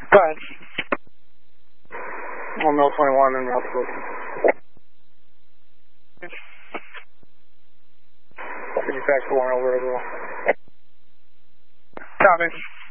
Go ahead. On Mill 21 and Mill 14. Can you fax the warrant over as well? Copy.